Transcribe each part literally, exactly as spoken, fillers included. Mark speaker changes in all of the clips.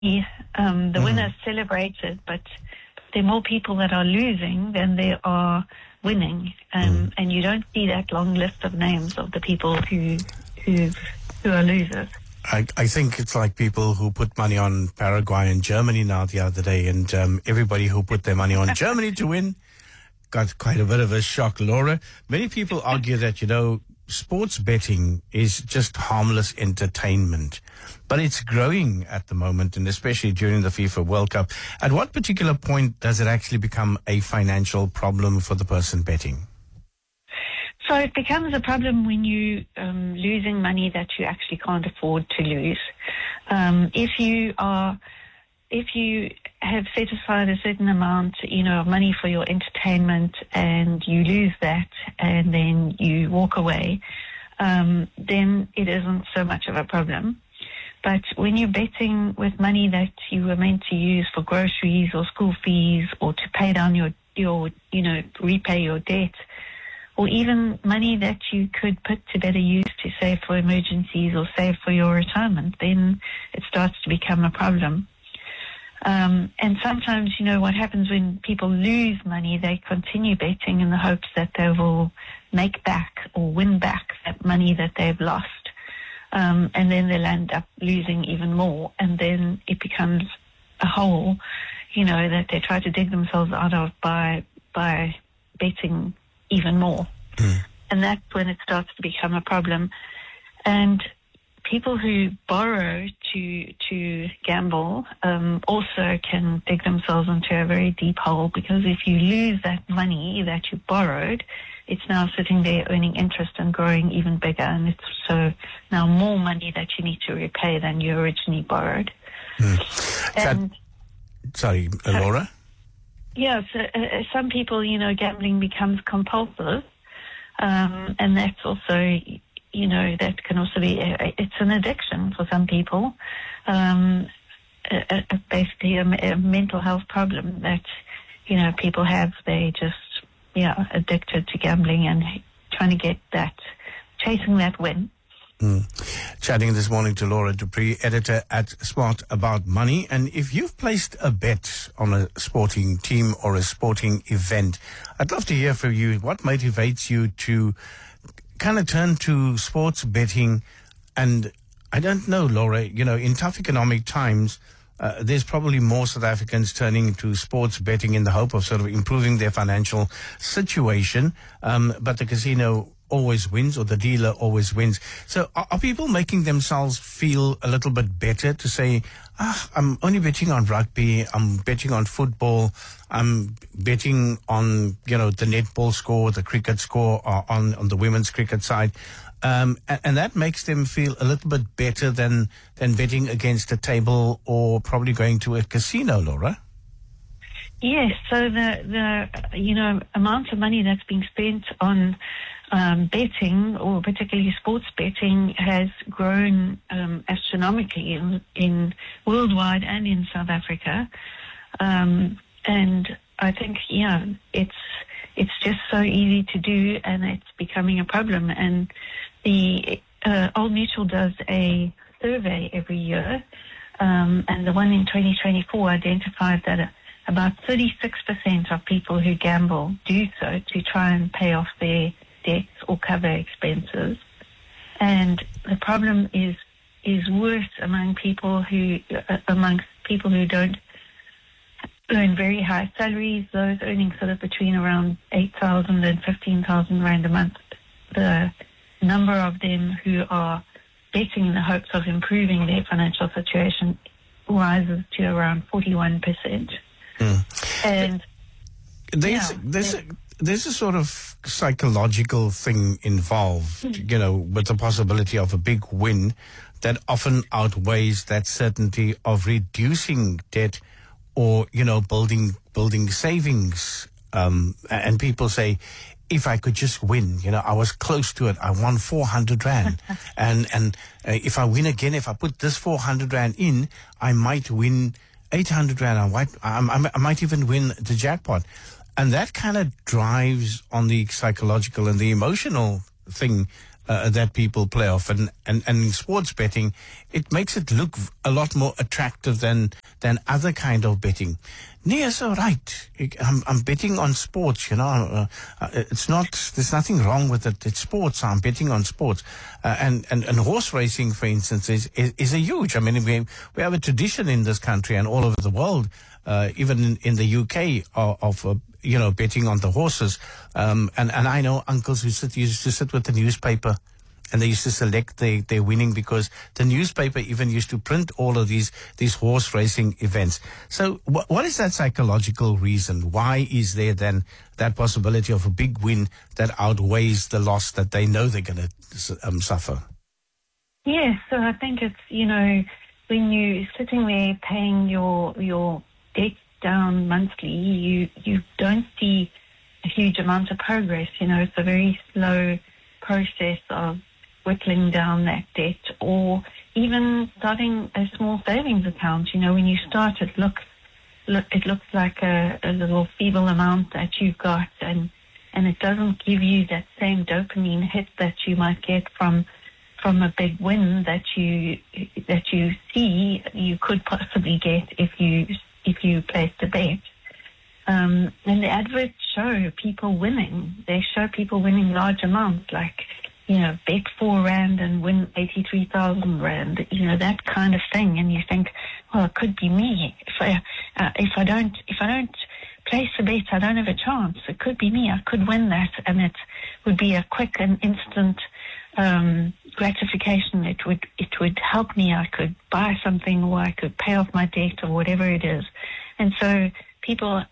Speaker 1: Um, the
Speaker 2: Mm.
Speaker 1: winners celebrated, but there are more people that are losing than there are winning, um,
Speaker 2: Mm.
Speaker 1: and you don't see that long list of names of the people who who who are losers.
Speaker 2: I, I think it's like people who put money on Paraguay and Germany now the other day, and um, everybody who put their money on Germany to win got quite a bit of a shock, Laura. Many people argue that, you know, sports betting is just harmless entertainment, but it's growing at the moment, and especially during the FIFA World Cup. At what particular point does it actually become a financial problem for the person betting?
Speaker 1: So it becomes a problem when you um, losing money that you actually can't afford to lose. Um, if you are, if you have set aside a certain amount, you know, of money for your entertainment, and you lose that, and then you walk away, um, then it isn't so much of a problem. But when you're betting with money that you were meant to use for groceries or school fees, or to pay down your your, you know, repay your debt, or even money that you could put to better use to save for emergencies or save for your retirement, then it starts to become a problem. Um, and sometimes, you know, what happens when people lose money, they continue betting in the hopes that they will make back or win back that money that they've lost. Um, and then they'll end up losing even more. And then it becomes a hole, you know, that they try to dig themselves out of by by betting even more.
Speaker 2: Mm.
Speaker 1: And that's when it starts to become a problem. And people who borrow to to gamble um, also can dig themselves into a very deep hole, because if you lose that money that you borrowed, it's now sitting there earning interest and growing even bigger, and it's so now more money that you need to repay than you originally borrowed.
Speaker 2: Mm.
Speaker 1: And
Speaker 2: That, sorry, uh, Laura?
Speaker 1: Yeah, so uh, some people, you know, gambling becomes compulsive, um, and that's also, you know, that can also be, uh, it's an addiction for some people, um, uh, uh, basically a, a mental health problem that, you know, people have. They just, yeah, addicted to gambling and trying to get that, chasing that win.
Speaker 2: Mm. Chatting this morning to Laura Dupree, editor at Smart About Money. And if you've placed a bet on a sporting team or a sporting event, I'd love to hear from you. What motivates you to kind of turn to sports betting? And I don't know, Laura, you know, in tough economic times, uh, there's probably more South Africans turning to sports betting in the hope of sort of improving their financial situation. Um, but the casino always wins, or the dealer always wins. So are, are people making themselves feel a little bit better to say, ah, I'm only betting on rugby, I'm betting on football, I'm betting on, you know, the netball score, the cricket score, or on, on the women's cricket side. Um, and, and that makes them feel a little bit better than, than betting against a table or probably going to a casino, Laura?
Speaker 1: Yes, so the, the you know, amount of money that's being spent on um, betting, or particularly sports betting, has grown um, astronomically in, in worldwide and in South Africa. Um, and I think, yeah, it's it's just so easy to do, and it's becoming a problem. And the uh, Old Mutual does a survey every year, um, and the one in twenty twenty-four identified that a about thirty-six percent of people who gamble do so to try and pay off their debts or cover expenses. And the problem is is worse among people who uh, amongst people who don't earn very high salaries, those earning sort of between around eight thousand and fifteen thousand rand a month. The number of them who are betting in the hopes of improving their financial situation rises to around forty-one percent.
Speaker 2: Mm.
Speaker 1: And
Speaker 2: there's
Speaker 1: yeah,
Speaker 2: there's a, there's a sort of psychological thing involved, mm. you know, with the possibility of a big win that often outweighs that certainty of reducing debt, or, you know, building building savings. Um, and people say, if I could just win, you know, I was close to it. I won four hundred rand. and and uh, if I win again, if I put this four hundred rand in, I might win eight hundred rand. I might, I, I might even win the jackpot. And that kind of drives on the psychological and the emotional thing uh, that people play off. And, and, and in sports betting, it makes it look a lot more attractive than, than other kind of betting. Nia's so right. I'm, I'm betting on sports, you know. Uh, uh, it's not, there's nothing wrong with it. It's sports. I'm betting on sports. Uh, and, and, and horse racing, for instance, is, is, is a huge, I mean, we, we have a tradition in this country and all over the world, uh, even in, in the U K, of, of uh, you know, betting on the horses. Um, and, and I know uncles who sit, used to sit with the newspaper, and they used to select their, their winning, because the newspaper even used to print all of these, these horse racing events. So wh- what is that psychological reason? Why is there then that possibility of a big win that outweighs the loss that they know they're going to um, suffer?
Speaker 1: Yes, so I think it's, you know, when you're sitting there paying your, your debt down monthly, you, you don't see a huge amount of progress. You know, it's a very slow process of whittling down that debt, or even starting a small savings account. You know, when you start, it looks look, it looks like a, a little feeble amount that you've got, and and it doesn't give you that same dopamine hit that you might get from from a big win that you that you see you could possibly get if you if you placed a bet. Um, and the adverts show people winning. They show people winning large amounts, like, you know, bet four rand and win eighty-three thousand rand, you know, that kind of thing. And you think, well, it could be me. If I, uh, if I don't, if I don't place a bet, I don't have a chance. It could be me. I could win that. And it would be a quick and instant, um, gratification. It would, it would help me. I could buy something, or I could pay off my debt, or whatever it is. And so people,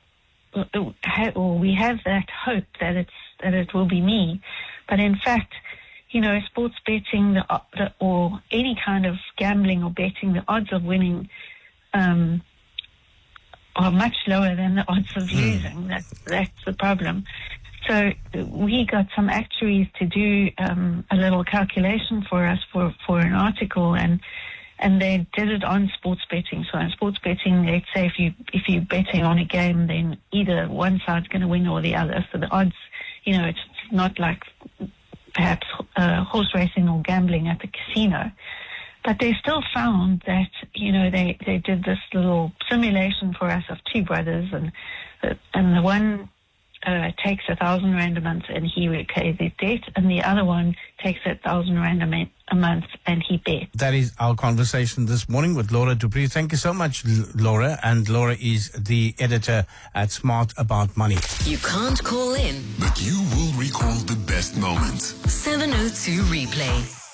Speaker 1: or we have that hope that it's, that it will be me. But in fact, you know, sports betting the, the, or any kind of gambling or betting, the odds of winning um, are much lower than the odds of losing. That, that's the problem. So we got some actuaries to do um, a little calculation for us for, for an article, and and they did it on sports betting. So on sports betting, they'd say if you if you're betting on a game, then either one side's going to win or the other. So the odds, you know, it's not like perhaps uh, horse racing or gambling at the casino. But they still found that, you know, they, they did this little simulation for us of two brothers, and the, and the one uh, takes a thousand rand a month and he repays his debt, and the other one takes a thousand rand a, ma- a month and he bets.
Speaker 2: That is our conversation this morning with Laura du Preez. Thank you so much, L- Laura. And Laura is the editor at Smart About Money.
Speaker 3: You can't call in,
Speaker 4: but you will recall the best moments.
Speaker 3: seven oh two Replay.